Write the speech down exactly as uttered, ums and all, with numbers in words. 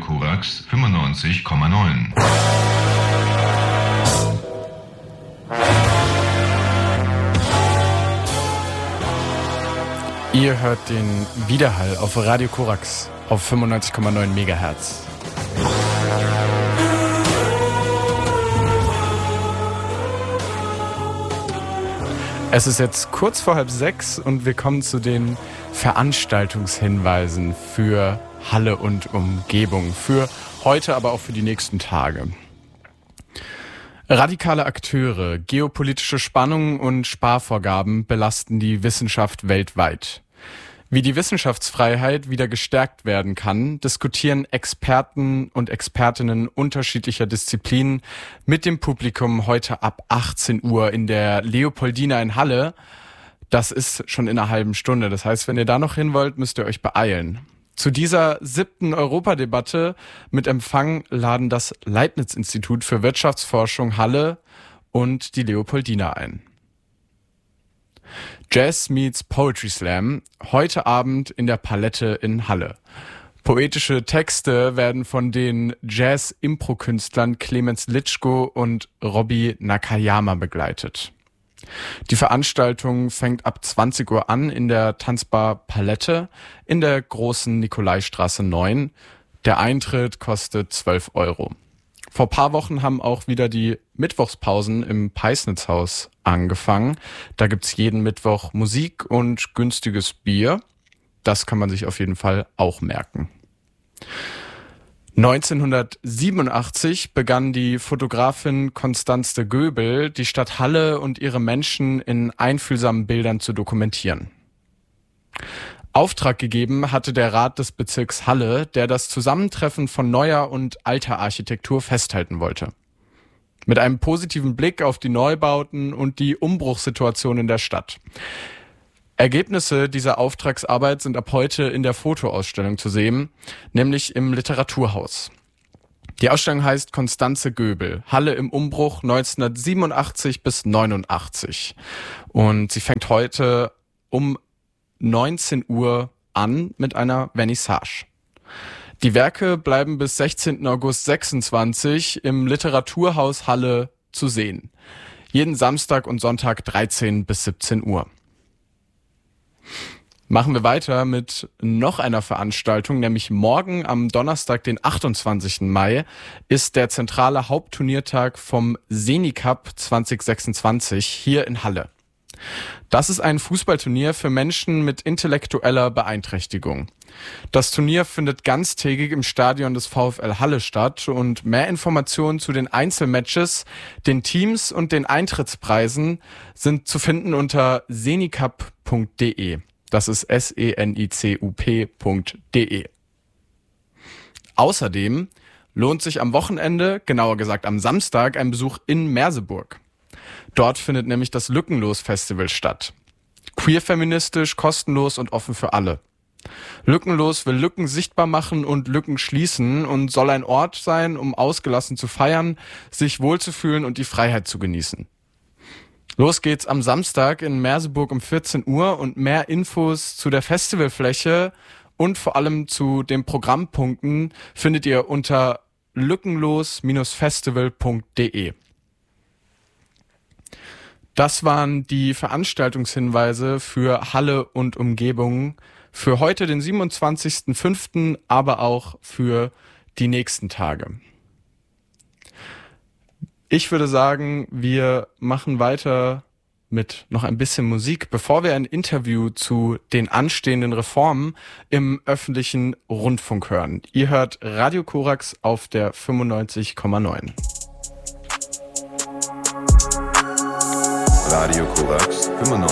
Korax fünfundneunzig Komma neun. Ihr hört den Widerhall auf Radio Korax auf fünfundneunzig Komma neun Megahertz. Es ist jetzt kurz vor halb sechs und wir kommen zu den Veranstaltungshinweisen für Halle und Umgebung, für heute, aber auch für die nächsten Tage. Radikale Akteure, geopolitische Spannungen und Sparvorgaben belasten die Wissenschaft weltweit. Wie die Wissenschaftsfreiheit wieder gestärkt werden kann, diskutieren Experten und Expertinnen unterschiedlicher Disziplinen mit dem Publikum heute ab achtzehn Uhr in der Leopoldina in Halle. Das ist schon in einer halben Stunde. Das heißt, wenn ihr da noch hin wollt, müsst ihr euch beeilen. Zu dieser siebten Europadebatte mit Empfang laden das Leibniz-Institut für Wirtschaftsforschung Halle und die Leopoldina ein. Jazz meets Poetry Slam, heute Abend in der Palette in Halle. Poetische Texte werden von den Jazz-Impro-Künstlern Clemens Litschko und Robbie Nakayama begleitet. Die Veranstaltung fängt ab zwanzig Uhr an in der Tanzbar Palette in der großen Nikolaistraße neun. Der Eintritt kostet zwölf Euro. Vor ein paar Wochen haben auch wieder die Mittwochspausen im Peisnitzhaus angefangen. Da gibt's jeden Mittwoch Musik und günstiges Bier. Das kann man sich auf jeden Fall auch merken. neunzehnhundertsiebenundachtzig begann die Fotografin Constanze Göbel, die Stadt Halle und ihre Menschen in einfühlsamen Bildern zu dokumentieren. Auftrag gegeben hatte der Rat des Bezirks Halle, der das Zusammentreffen von neuer und alter Architektur festhalten wollte. Mit einem positiven Blick auf die Neubauten und die Umbruchssituation in der Stadt. Ergebnisse dieser Auftragsarbeit sind ab heute in der Fotoausstellung zu sehen, nämlich im Literaturhaus. Die Ausstellung heißt Constanze Göbel, Halle im Umbruch neunzehnhundertsiebenundachtzig bis neunundachtzig. Und sie fängt heute um neunzehn Uhr an mit einer Vernissage. Die Werke bleiben bis sechzehnten August sechsundzwanzig im Literaturhaus Halle zu sehen. Jeden Samstag und Sonntag dreizehn bis siebzehn Uhr. Machen wir weiter mit noch einer Veranstaltung, nämlich morgen am Donnerstag, den achtundzwanzigsten Mai, ist der zentrale Hauptturniertag vom Senicup zwanzig sechsundzwanzig hier in Halle. Das ist ein Fußballturnier für Menschen mit intellektueller Beeinträchtigung. Das Turnier findet ganztägig im Stadion des VfL Halle statt und mehr Informationen zu den Einzelmatches, den Teams und den Eintrittspreisen sind zu finden unter senicup punkt de. Das ist S E N I C U P punkt de. Außerdem lohnt sich am Wochenende, genauer gesagt am Samstag, ein Besuch in Merseburg. Dort findet nämlich das Lückenlos-Festival statt. Queer-feministisch, kostenlos und offen für alle. Lückenlos will Lücken sichtbar machen und Lücken schließen und soll ein Ort sein, um ausgelassen zu feiern, sich wohlzufühlen und die Freiheit zu genießen. Los geht's am Samstag in Merseburg um vierzehn Uhr und mehr Infos zu der Festivalfläche und vor allem zu den Programmpunkten findet ihr unter lückenlos festival punkt de. Das waren die Veranstaltungshinweise für Halle und Umgebung für heute, den siebenundzwanzigsten fünften, aber auch für die nächsten Tage. Ich würde sagen, wir machen weiter mit noch ein bisschen Musik, bevor wir ein Interview zu den anstehenden Reformen im öffentlichen Rundfunk hören. Ihr hört Radio Korax auf der fünfundneunzig Komma neun. Radio Korax fünfundneunzig.